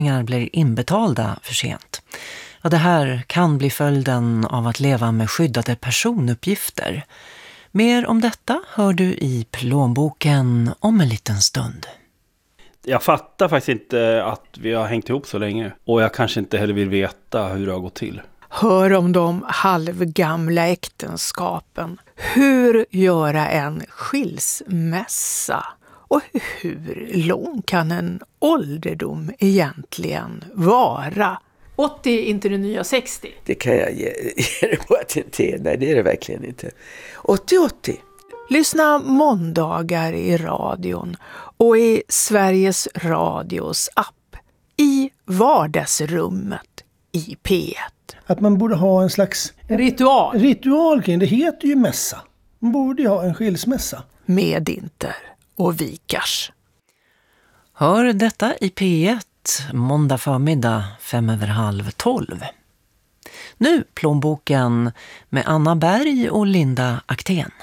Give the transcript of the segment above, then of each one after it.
pengar blir inbetalda för sent. Ja, det här kan bli följden av att leva med skyddade personuppgifter. Mer om detta hör du i plånboken om en liten stund. Jag fattar faktiskt inte att vi har hängt ihop så länge. Och jag kanske inte heller vill veta hur det har gått till. Hör om de halvgamla äktenskapen. Hur göra en skilsmässa? Och hur lång kan en ålderdom egentligen vara? 80 inte det nya 60. Det kan jag ge dig på att det inte är. Nej, det är det verkligen inte. 80. Lyssna måndagar i radion och i Sveriges Radios app. I vardagsrummet i P1. Att man borde ha en slags ritual kring det. Heter ju mässa. Man borde ju ha en skilsmässa. Med Inter och Vikars. Hör detta i P1 måndag förmiddag 11:55. Nu plånboken med Anna Berg och Linda Aktén.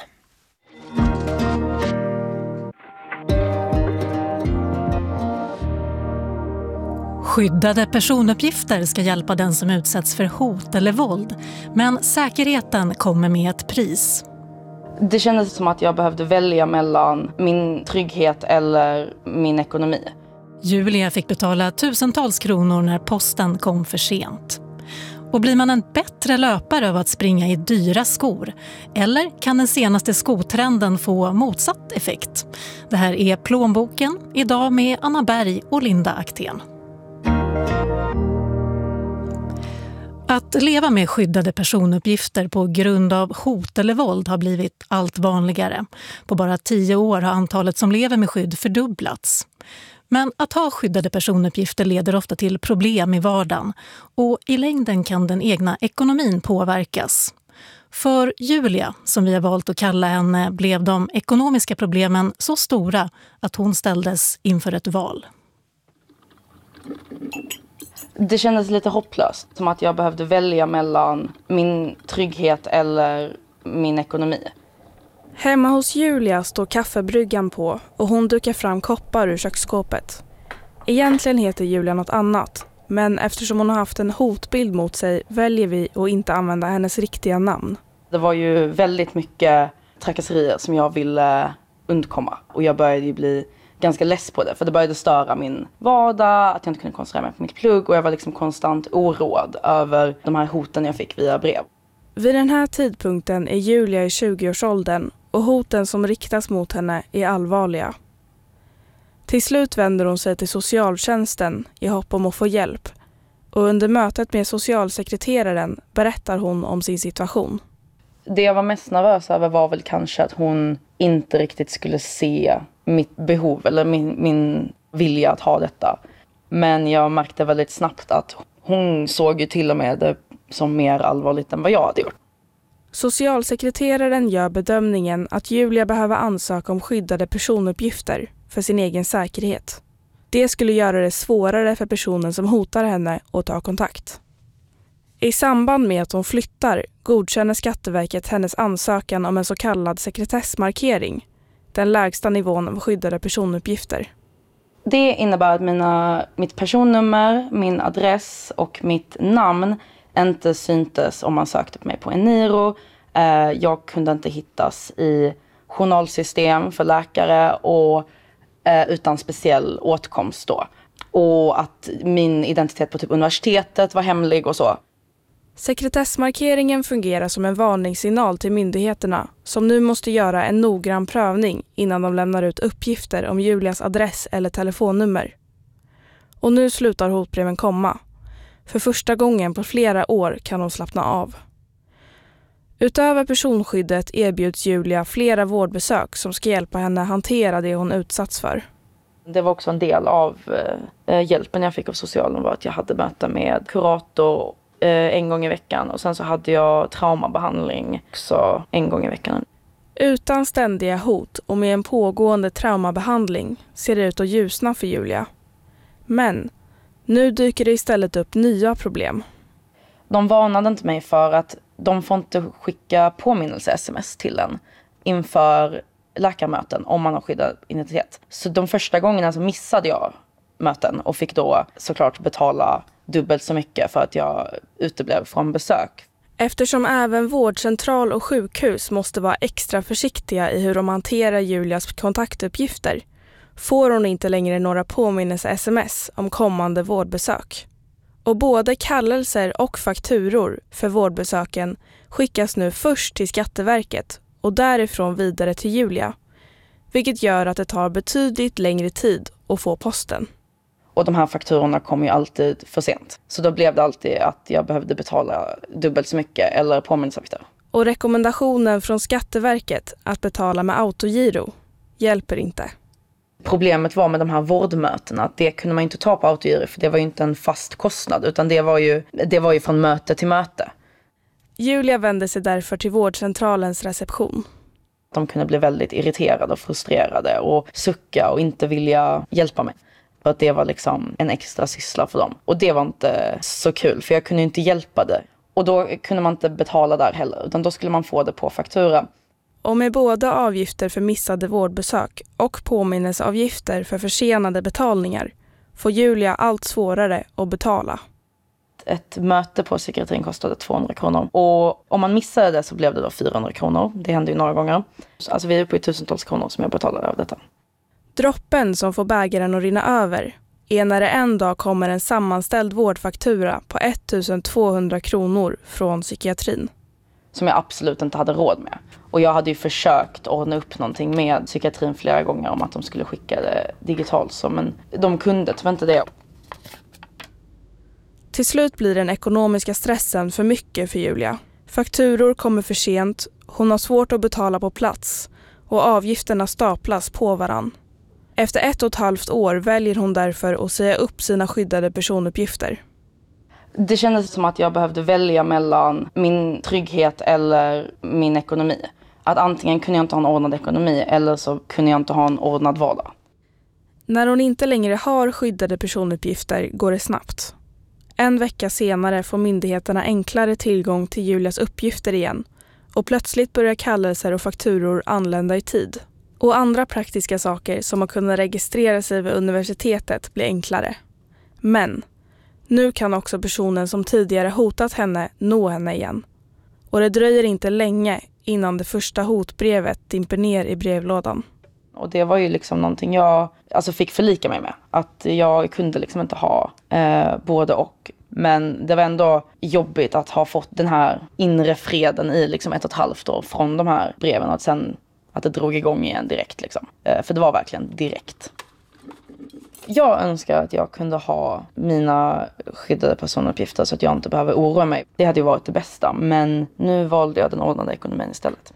Skyddade personuppgifter ska hjälpa den som utsätts för hot eller våld, men säkerheten kommer med ett pris. Det kändes som att jag behövde välja mellan min trygghet eller min ekonomi. Julia fick betala tusentals kronor när posten kom för sent. Och blir man en bättre löpare av att springa i dyra skor? Eller kan den senaste skotrenden få motsatt effekt? Det här är plånboken, idag med Anna Berg och Linda Aktén. Att leva med skyddade personuppgifter på grund av hot eller våld har blivit allt vanligare. På bara 10 år har antalet som lever med skydd fördubblats. Men att ha skyddade personuppgifter leder ofta till problem i vardagen och i längden kan den egna ekonomin påverkas. För Julia, som vi har valt att kalla henne, blev de ekonomiska problemen så stora att hon ställdes inför ett val. Det kändes lite hopplöst, som att jag behövde välja mellan min trygghet eller min ekonomi. Hemma hos Julia står kaffebryggan på och hon dukar fram koppar ur köksskåpet. Egentligen heter Julia något annat, men eftersom hon har haft en hotbild mot sig väljer vi att inte använda hennes riktiga namn. Det var ju väldigt mycket trakasserier som jag ville undkomma och jag började ju bli ganska less på det, för det började störa min vardag, att jag inte kunde koncentrera mig på mitt plugg och jag var liksom konstant oroad över de här hoten jag fick via brev. Vid den här tidpunkten är Julia i 20-årsåldern och hoten som riktas mot henne är allvarliga. Till slut vänder hon sig till socialtjänsten i hopp om att få hjälp och under mötet med socialsekreteraren berättar hon om sin situation. Det jag var mest nervös över var väl kanske att hon inte riktigt skulle se mitt behov eller min vilja att ha detta. Men jag märkte väldigt snabbt att hon såg ju till och med det som mer allvarligt än vad jag hade gjort. Socialsekreteraren gör bedömningen att Julia behöver ansöka om skyddade personuppgifter för sin egen säkerhet. Det skulle göra det svårare för personen som hotar henne att ta kontakt. I samband med att hon flyttar godkänner Skatteverket hennes ansökan om en så kallad sekretessmarkering, den lägsta nivån av skyddade personuppgifter. Det innebär att mitt personnummer, min adress och mitt namn inte syntes om man sökte på mig på Eniro. Jag kunde inte hittas i journalsystem för läkare och utan speciell åtkomst då. Och att min identitet på typ universitetet var hemlig och så. Sekretessmarkeringen fungerar som en varningssignal till myndigheterna som nu måste göra en noggrann prövning innan de lämnar ut uppgifter om Julias adress eller telefonnummer. Och nu slutar hotbreven komma. För första gången på flera år kan hon slappna av. Utöver personskyddet erbjuds Julia flera vårdbesök som ska hjälpa henne hantera det hon utsatts för. Det var också en del av hjälpen jag fick av socialen var att jag hade möte med kurator en gång i veckan och sen så hade jag traumabehandling också en gång i veckan. Utan ständiga hot och med en pågående traumabehandling ser det ut att ljusna för Julia. Men nu dyker det istället upp nya problem. De varnade inte mig för att de får inte skicka påminnelse-sms till en inför läkarmöten om man har skyddad identitet. Så de första gångerna så missade jag möten och fick då såklart betala dubbelt så mycket för att jag uteblev från besök. Eftersom även vårdcentral och sjukhus måste vara extra försiktiga i hur de hanterar Julias kontaktuppgifter får hon inte längre några påminnelse-sms om kommande vårdbesök. Och både kallelser och fakturor för vårdbesöken skickas nu först till Skatteverket och därifrån vidare till Julia, vilket gör att det tar betydligt längre tid att få posten. Och de här fakturorna kom ju alltid för sent. Så då blev det alltid att jag behövde betala dubbelt så mycket eller påminnelseavgifter. Och rekommendationen från Skatteverket att betala med autogiro hjälper inte. Problemet var med de här vårdmötena att det kunde man inte ta på autogiro för det var ju inte en fast kostnad utan det var ju från möte till möte. Julia vände sig därför till vårdcentralens reception. De kunde bli väldigt irriterade och frustrerade och sucka och inte vilja hjälpa mig. För att det var liksom en extra syssla för dem. Och det var inte så kul för jag kunde inte hjälpa det. Och då kunde man inte betala där heller utan då skulle man få det på faktura. Och med både avgifter för missade vårdbesök och påminnelseavgifter för försenade betalningar får Julia allt svårare att betala. Ett möte på psykiatrin kostade 200 kronor. Och om man missade det så blev det då 400 kronor. Det hände ju några gånger. Alltså vi är uppe i tusentals kronor som jag betalade av detta. Droppen som får bägaren att rinna över är när det en dag kommer en sammanställd vårdfaktura på 1200 kronor från psykiatrin. Som jag absolut inte hade råd med. Och jag hade ju försökt ordna upp någonting med psykiatrin flera gånger om att de skulle skicka det digitalt. Så, men de kunde tyvärr inte det. Till slut blir den ekonomiska stressen för mycket för Julia. Fakturor kommer för sent, hon har svårt att betala på plats och avgifterna staplas på varann. Efter 1,5 år väljer hon därför att säga upp sina skyddade personuppgifter. Det kändes som att jag behövde välja mellan min trygghet eller min ekonomi. Att antingen kunde jag inte ha en ordnad ekonomi eller så kunde jag inte ha en ordnad vardag. När hon inte längre har skyddade personuppgifter går det snabbt. En vecka senare får myndigheterna enklare tillgång till Julias uppgifter igen och plötsligt börjar kallelser och fakturor anlända i tid. Och andra praktiska saker som att kunna registrera sig vid universitetet blir enklare. Men nu kan också personen som tidigare hotat henne nå henne igen. Och det dröjer inte länge innan det första hotbrevet dimper ner i brevlådan. Och det var ju liksom någonting jag fick förlika mig med. Att jag kunde liksom inte ha både och. Men det var ändå jobbigt att ha fått den här inre freden i liksom 1,5 år från de här breven. Och sen att det drog igång igen direkt liksom. För det var verkligen direkt. Jag önskar att jag kunde ha mina skyddade personuppgifter så att jag inte behöver oroa mig. Det hade ju varit det bästa, men nu valde jag den ordnade ekonomin istället.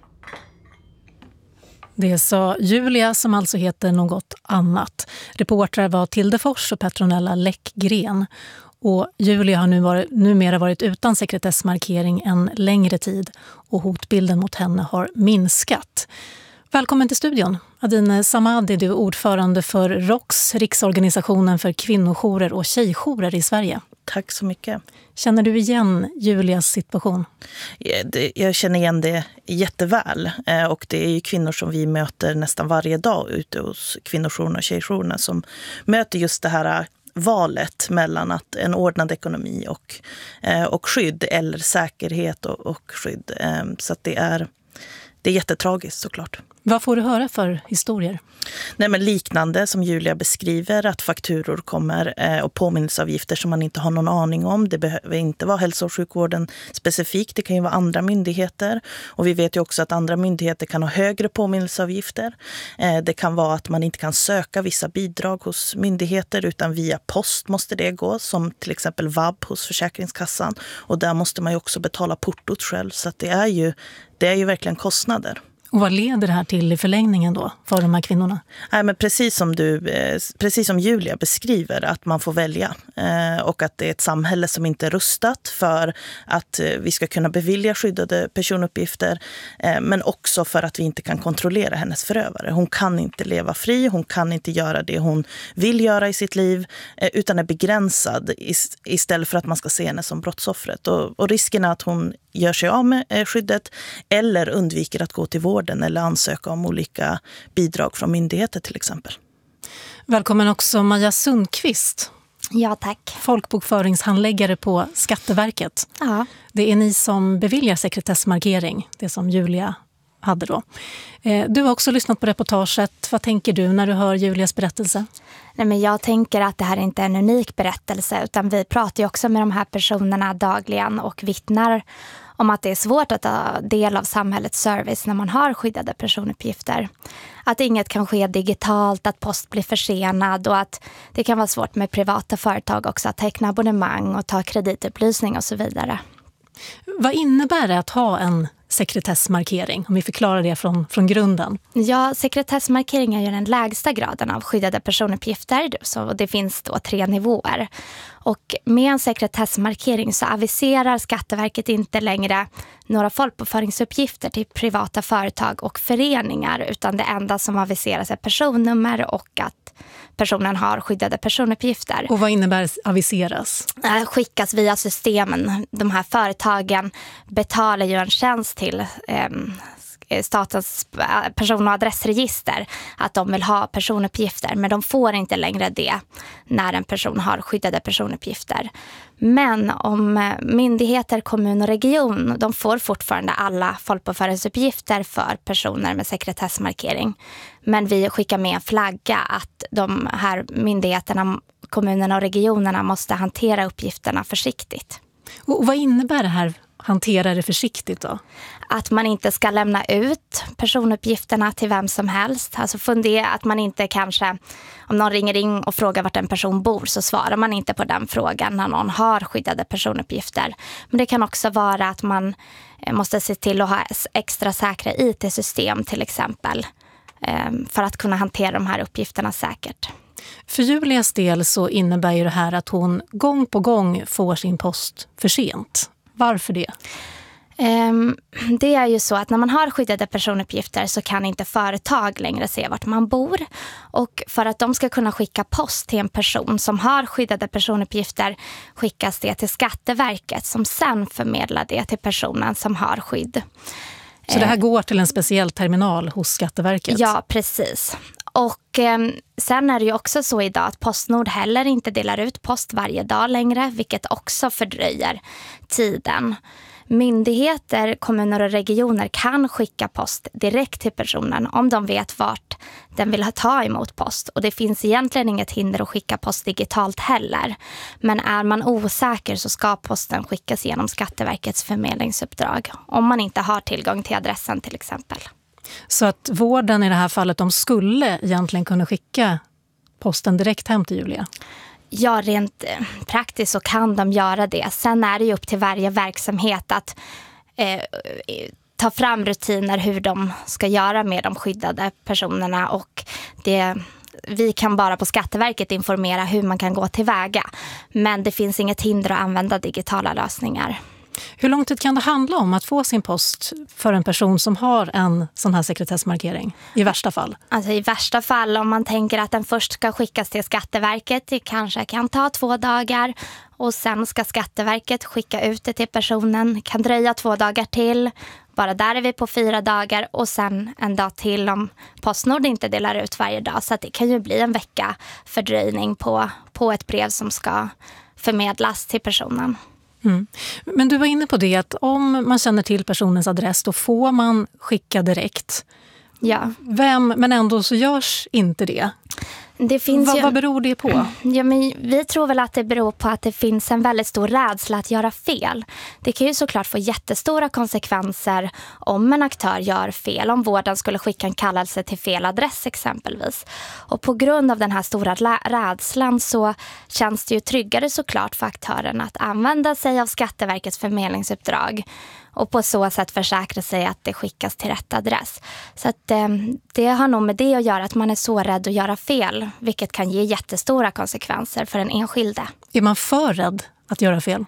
Det sa Julia som alltså heter något annat. Reportrar var Tilde Fors och Petronella Läckgren. Och Julia har numera varit utan sekretessmarkering en längre tid och hotbilden mot henne har minskat. Välkommen till studion. Adine Samadi, du är ordförande för ROKS, Riksorganisationen för kvinnojourer och tjejjourer i Sverige. Tack så mycket. Känner du igen Julias situation? Jag känner igen det jätteväl. Och det är ju kvinnor som vi möter nästan varje dag ute hos kvinnojourerna och tjejjourerna som möter just det här valet mellan att en ordnad ekonomi och skydd eller säkerhet och skydd. Så att det är jättetragiskt såklart. Vad får du höra för historier? Nej, men liknande som Julia beskriver, att fakturor kommer och påminnelseavgifter som man inte har någon aning om. Det behöver inte vara hälso- och sjukvården specifikt, det kan ju vara andra myndigheter. Och vi vet ju också att andra myndigheter kan ha högre påminnelseavgifter. Det kan vara att man inte kan söka vissa bidrag hos myndigheter utan via post måste det gå, som till exempel vab hos Försäkringskassan. Och där måste man ju också betala portot själv, så att det är ju verkligen kostnader. Och vad leder det här till i förlängningen då för de här kvinnorna? Nej, men precis som Julia beskriver, att man får välja och att det är ett samhälle som inte är rustat för att vi ska kunna bevilja skyddade personuppgifter, men också för att vi inte kan kontrollera hennes förövare. Hon kan inte leva fri, hon kan inte göra det hon vill göra i sitt liv utan är begränsad istället för att man ska se henne som brottsoffret. Och risken är att hon gör sig av med skyddet eller undviker att gå till vården eller ansöka om olika bidrag från myndigheter till exempel. Välkommen också Maja Sundqvist. Ja, tack. Folkbokföringshandläggare på Skatteverket. Ja. Det är ni som beviljar sekretessmarkering, det som Julia hade då. Du har också lyssnat på reportaget. Vad tänker du när du hör Julias berättelse? Nej, men jag tänker att det här är inte en unik berättelse, utan vi pratar ju också med de här personerna dagligen och vittnar om att det är svårt att ta del av samhällets service när man har skyddade personuppgifter. Att inget kan ske digitalt, att post blir försenad och att det kan vara svårt med privata företag också att teckna abonnemang och ta kreditupplysning och så vidare. Vad innebär det att ha en sekretessmarkering, om vi förklarar det från grunden? Ja, sekretessmarkering är ju den lägsta graden av skyddade personuppgifter, så det finns då 3 nivåer. Och med en sekretessmarkering så aviserar Skatteverket inte längre några folkbokföringsuppgifter till privata företag och föreningar, utan det enda som aviseras är personnummer och att personen har skyddade personuppgifter. Och vad innebär aviseras? Skickas via systemen. De här företagen betalar ju en tjänst till statens person- och adressregister att de vill ha personuppgifter, men de får inte längre det när en person har skyddade personuppgifter. Men om myndigheter, kommun och region, de får fortfarande alla folkbokföringsuppgifter för personer med sekretessmarkering. Men vi skickar med en flagga att de här myndigheterna, kommunerna och regionerna måste hantera uppgifterna försiktigt. Och vad innebär det här? Hantera det försiktigt då? Att man inte ska lämna ut personuppgifterna till vem som helst. Alltså fundera att man inte kanske, om någon ringer in och frågar vart en person bor, så svarar man inte på den frågan när någon har skyddade personuppgifter. Men det kan också vara att man måste se till att ha extra säkra IT-system till exempel, för att kunna hantera de här uppgifterna säkert. För Julias del så innebär ju det här att hon gång på gång får sin post för sent. Varför det? Det är ju så att när man har skyddade personuppgifter så kan inte företag längre se vart man bor. Och för att de ska kunna skicka post till en person som har skyddade personuppgifter skickas det till Skatteverket som sen förmedlar det till personen som har skydd. Så det här går till en speciell terminal hos Skatteverket? Ja, precis. Och sen är det ju också så idag att Postnord heller inte delar ut post varje dag längre, vilket också fördröjer tiden. Myndigheter, kommuner och regioner kan skicka post direkt till personen om de vet vart den vill ta emot post. Och det finns egentligen inget hinder att skicka post digitalt heller. Men är man osäker så ska posten skickas genom Skatteverkets förmedlingsuppdrag om man inte har tillgång till adressen till exempel. Så att vården i det här fallet, de skulle egentligen kunna skicka posten direkt hem till Julia? Ja, rent praktiskt så kan de göra det. Sen är det ju upp till varje verksamhet att ta fram rutiner hur de ska göra med de skyddade personerna. Och vi kan bara på Skatteverket informera hur man kan gå tillväga. Men det finns inget hinder att använda digitala lösningar. Hur lång tid kan det handla om att få sin post för en person som har en sån här sekretessmarkering i värsta fall? Alltså i värsta fall, om man tänker att den först ska skickas till Skatteverket, det kanske kan ta 2 dagar och sen ska Skatteverket skicka ut det till personen. Det kan dröja 2 dagar till, bara där är vi på 4 dagar och sen en dag till om Postnord inte delar ut varje dag. Så att det kan ju bli en vecka fördröjning på ett brev som ska förmedlas till personen. Mm. Men du var inne på det att om man känner till personens adress då får man skicka direkt. Ja. Men ändå så görs inte det. Det finns vad beror det på? Ja, men vi tror väl att det beror på att det finns en väldigt stor rädsla att göra fel. Det kan ju såklart få jättestora konsekvenser om en aktör gör fel. Om vården skulle skicka en kallelse till fel adress exempelvis. Och på grund av den här stora rädslan så känns det ju tryggare såklart för aktören att använda sig av Skatteverkets förmedlingsuppdrag. Och på så sätt försäkra sig att det skickas till rätt adress. Så att, det har nog med det att göra att man är så rädd att göra fel. Vilket kan ge jättestora konsekvenser för den enskilde. Är man för rädd att göra fel?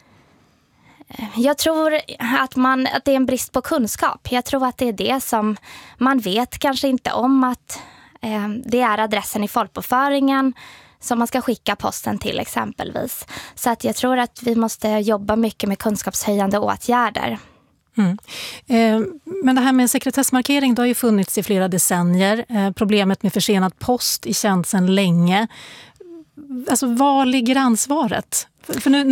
Jag tror att det är en brist på kunskap. Jag tror att det är det som man vet kanske inte om att det är adressen i folkbokföringen som man ska skicka posten till exempelvis. Så att jag tror att vi måste jobba mycket med kunskapshöjande åtgärder. Men det här med sekretessmarkering, det har ju funnits i flera decennier. Problemet med försenad post är känt sedan länge. Alltså, var ligger ansvaret? För nu